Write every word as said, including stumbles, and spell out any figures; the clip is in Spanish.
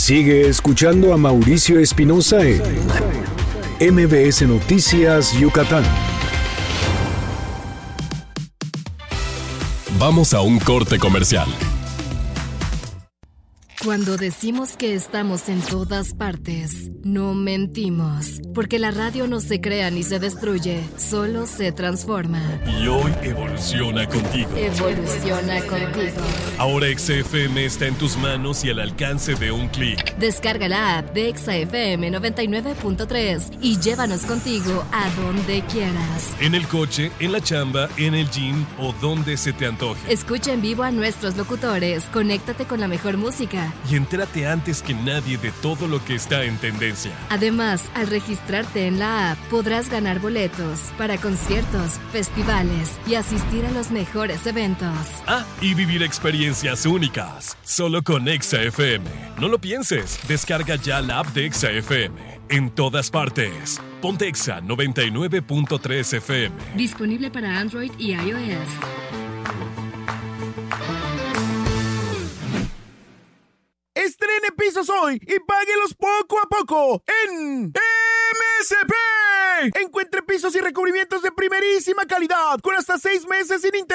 Sigue escuchando a Mauricio Espinosa en M B S Noticias Yucatán. Vamos a un corte comercial. Cuando decimos que estamos en todas partes, no mentimos, porque la radio no se crea ni se destruye, solo se transforma. Y hoy evoluciona contigo. Evoluciona contigo. Ahora Exa F M está en tus manos y al alcance de un clic. Descarga la app de Exa F M noventa y nueve punto tres y llévanos contigo a donde quieras. En el coche, en la chamba, en el gym o donde se te antoje. Escucha en vivo a nuestros locutores, conéctate con la mejor música y entérate antes que nadie de todo lo que está en tendencia. Además, al registrarte en la app, podrás ganar boletos para conciertos, festivales y asistir a los mejores eventos. Ah, y vivir experiencias únicas, solo con Exa F M. No lo pienses, descarga ya la app de Exa F M. En todas partes. Ponte Exa noventa y nueve punto tres F M. Disponible para Android y iOS. Estrene pisos hoy y páguelos poco a poco en M S P. Encuentre pisos y recubrimientos de primerísima calidad con hasta seis meses sin interés.